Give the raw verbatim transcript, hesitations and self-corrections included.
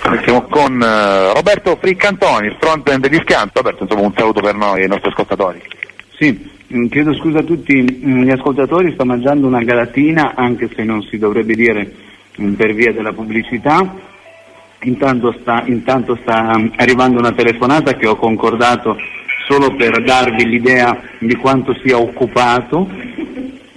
Siamo con uh, Roberto Friccantoni, frontman degli Schianto. Roberto, insomma, un saluto per noi e i nostri ascoltatori. Sì, chiedo scusa a tutti gli ascoltatori, sto mangiando una galatina, anche se non si dovrebbe dire per via della pubblicità. Intanto sta, intanto sta arrivando una telefonata che ho concordato solo per darvi l'idea di quanto sia occupato.